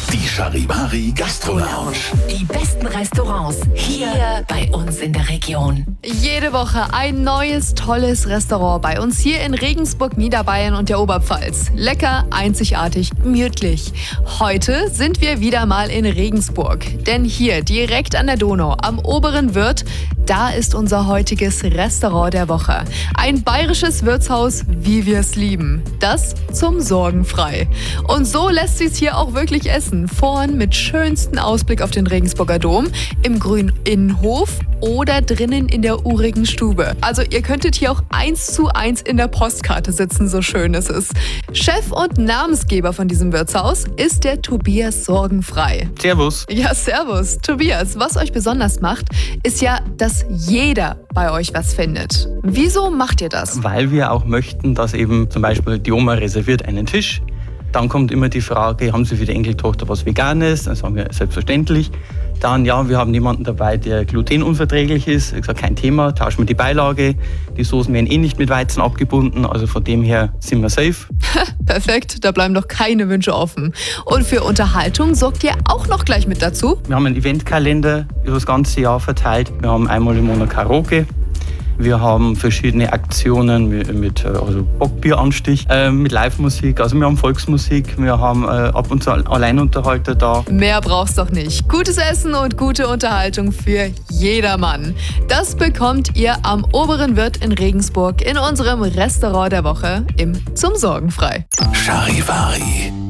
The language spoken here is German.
Die Charivari Gastro Lounge. Die besten Restaurants hier bei uns in der Region. Jede Woche ein neues, tolles Restaurant bei uns hier in Regensburg, Niederbayern und der Oberpfalz. Lecker, einzigartig, gemütlich. Heute sind wir wieder mal in Regensburg. Denn hier, direkt an der Donau, am Oberen Wirth, da ist unser heutiges Restaurant der Woche. Ein bayerisches Wirtshaus, wie wir es lieben. Das zum Sorgenfrei. Und so lässt sich's hier auch wirklich essen. Vorn mit schönstem Ausblick auf den Regensburger Dom, im grünen Innenhof oder drinnen in der urigen Stube. Also ihr könntet hier auch 1:1 in der Postkarte sitzen, so schön es ist. Chef und Namensgeber von diesem Wirtshaus ist der Tobias Sorgenfrei. Servus. Ja, servus. Tobias, was euch besonders macht, ist ja, dass jeder bei euch was findet. Wieso macht ihr das? Weil wir auch möchten, dass eben zum Beispiel die Oma reserviert einen Tisch. Dann kommt immer die Frage, haben Sie für die Enkeltochter was Veganes? Dann sagen wir selbstverständlich. Dann, ja, wir haben jemanden dabei, der glutenunverträglich ist. Ich habe gesagt, kein Thema, tauschen wir die Beilage. Die Soßen werden nicht mit Weizen abgebunden, also von dem her sind wir safe. Perfekt, da bleiben doch keine Wünsche offen. Und für Unterhaltung sorgt ihr auch noch gleich mit dazu? Wir haben einen Eventkalender über das ganze Jahr verteilt. Wir haben einmal im Monat Karaoke. Wir haben verschiedene Aktionen mit Bockbieranstich, mit Live-Musik, also wir haben Volksmusik, wir haben ab und zu Alleinunterhalter da. Mehr brauchst doch nicht. Gutes Essen und gute Unterhaltung für jedermann. Das bekommt ihr am Oberen Wirth in Regensburg in unserem Restaurant der Woche im Zum Sorgenfrei. Charivari.